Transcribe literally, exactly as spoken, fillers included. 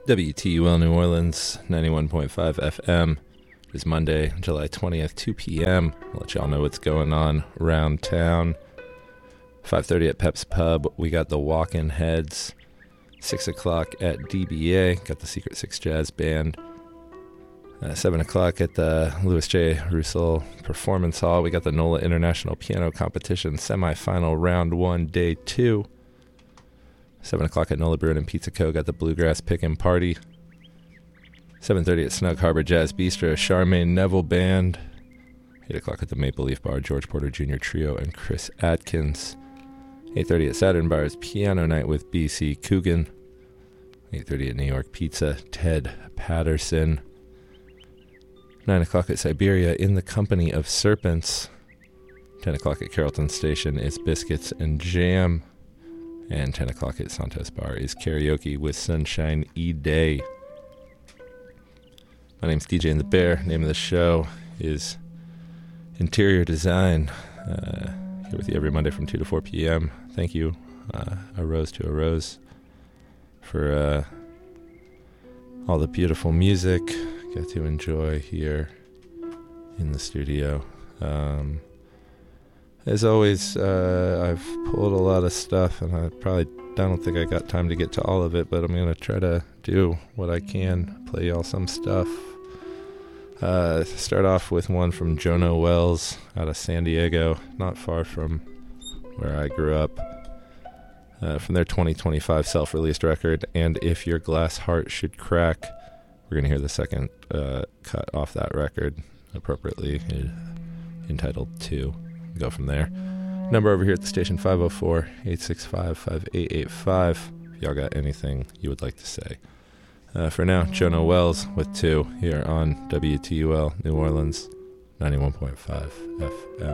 W T U L New Orleans, ninety-one point five F M. It is Monday, July twentieth, two p.m. I'll let y'all know what's going on around town. five thirty at Pep's Pub, we got the Walkin' Heads. six o'clock at D B A, got the Secret Six Jazz Band. Uh, seven o'clock at the Louis J. Russell Performance Hall, we got the NOLA International Piano Competition Semi-Final Round one, Day two. seven o'clock at NOLA Brewing and Pizza Co. got the Bluegrass Pickin' Party. seven thirty at Snug Harbor Jazz Bistro, Charmaine Neville Band. eight o'clock at the Maple Leaf Bar, George Porter Junior Trio and Chris Atkins. eight thirty at Saturn Bar's Piano Night with B C Coogan. eight thirty at New York Pizza, Ted Patterson. nine o'clock at Siberia in the Company of Serpents. ten o'clock at Carrollton Station is Biscuits and Jam. And ten o'clock at Santos Bar is Karaoke with Sunshine E-Day. My name's D J and the Bear. Name of the show is Interior Design. Uh, here with you every Monday from two to four p.m. Thank you, uh, A Rose to a Rose, for uh, all the beautiful music get to enjoy here in the studio. Um, as always, uh, I've pulled a lot of stuff, and I probably don't think I got time to get to all of it, but I'm going to try to do what I can, play y'all some stuff. Uh, start off with one from Jono Wells out of San Diego, not far from where I grew up, uh, from their twenty twenty-five self-released record, And If Your Glass Heart Should Crack. We're going to hear the second uh, cut off that record, appropriately uh, entitled Two. Go from there. Number over here at the station, five oh four, eight six five, five eight eight five, if y'all got anything you would like to say. Uh, for now, Jono Wells with Two here on W T U L New Orleans, ninety-one point five F M.